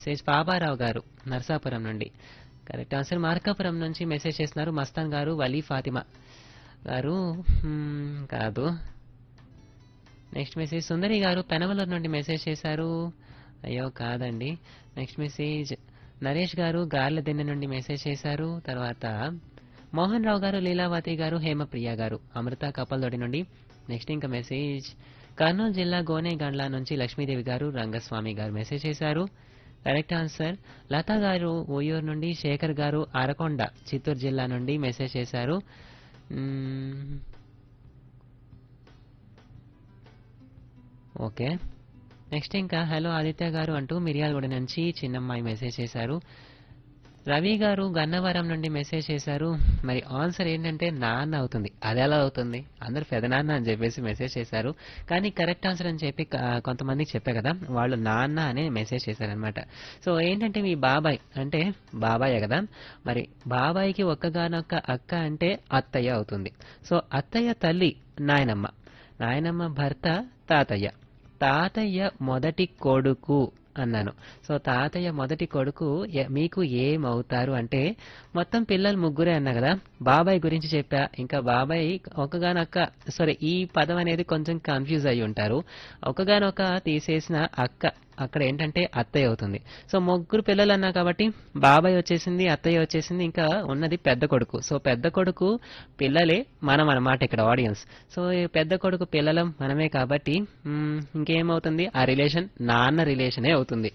Message Paparao గారు నరసాపురం నుండి. Correct answer. Markapuram నుంచి మెసేజ్ చేస్తున్నారు మస్తాన్ గారు, వలీ ఫాతిమా గారు. కాదు. నెక్స్ట్ మెసేజ్ సుందరి గారు పెనమలూరు నుండి మెసేజ్ చేశారు. అయ్యో కాదండి. నెక్స్ట్ మెసేజ్ నరేష్ గారు గార్ల దిన్నె నుండి మెసేజ్ చేశారు. తర్వాత మోహన్ రావు గారు, లీలావతి గారు, హేమప్రియ గారు అమృత కపల్దొడి నుండి. నెక్స్ట్ ఇంకా మెసేజ్ కర్నూలు జిల్లా గోనేగండ్ల నుంచి లక్ష్మీదేవి గారు, రంగస్వామి గారు మెసేజ్ చేశారు. Correct answer. లతా గారు ఓయూరు నుండి, శేఖర్ గారు అరకొండ చిత్తూరు జిల్లా నుండి మెసేజ్ చేశారు. ఓకే. నెక్స్ట్ ఇంకా హలో ఆదిత్య గారు అంటూ మిర్యాలగూడ నుంచి చిన్నమ్మాయి మెసేజ్ చేశారు. రవి గారు గన్నవరం నుండి మెసేజ్ చేశారు. మరి ఆన్సర్ ఏంటంటే నాన్న అవుతుంది. అది ఎలా అవుతుంది? అందరు పెదనాన్న అని చెప్పేసి మెసేజ్ చేశారు. కానీ కరెక్ట్ ఆన్సర్ అని చెప్పి కొంతమందికి చెప్పా కదా, వాళ్ళు నాన్న అనే మెసేజ్ చేశారనమాట. సో ఏంటంటే మీ బాబాయ్ అంటే బాబాయే కదా, మరి బాబాయికి ఒక్కగానొక్క అక్క అంటే అత్తయ్య అవుతుంది. సో అత్తయ్య తల్లి నాయనమ్మ, నాయనమ్మ భర్త తాతయ్య, తాతయ్య మొదటి కొడుకు అన్నాను. సో తాతయ్య మొదటి కొడుకు మీకు ఏమవుతారు అంటే, మొత్తం పిల్లలు ముగ్గురే అన్నా కదా, బాబాయ్ గురించి చెప్పా. ఇంకా బాబాయ్ ఒకగానొక్క, సరే ఈ పదం అనేది కొంచెం కన్ఫ్యూజ్ అయి ఉంటారు. ఒకగానొక్క తీసేసిన అక్క అక్కడ ఏంటంటే అత్తయ్య అవుతుంది. సో ముగ్గురు పిల్లలు అన్నా కాబట్టి బాబాయ్ వచ్చేసింది, అత్తయ్య వచ్చేసింది, ఇంకా ఉన్నది పెద్ద కొడుకు. సో పెద్ద కొడుకు పిల్లలే మనం అన్నమాట ఇక్కడ ఆడియన్స్. సో ఈ పెద్ద కొడుకు పిల్లలం మనమే కాబట్టి ఇంకేమవుతుంది, ఆ రిలేషన్ నాన్న రిలేషనే అవుతుంది.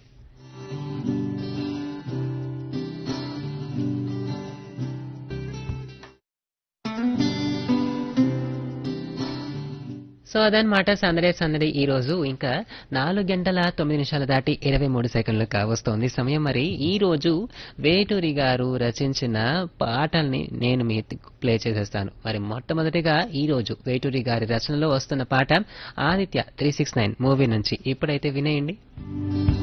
సో అదనమాట సందడే సందడి ఈ రోజు. ఇంకా 4 గంటల 9 నిమిషాలు దాటి 23 సెకండ్లు కావస్తోంది సమయం. మరి ఈ రోజు వేటూరి గారు రచించిన పాటల్ని నేను మీ ప్లే చేసేస్తాను. మరి మొట్టమొదటిగా ఈ రోజు వేటూరి గారి రచనలో వస్తున్న పాట ఆదిత్య 369 మూవీ నుంచి. ఇప్పుడైతే వినేయండి.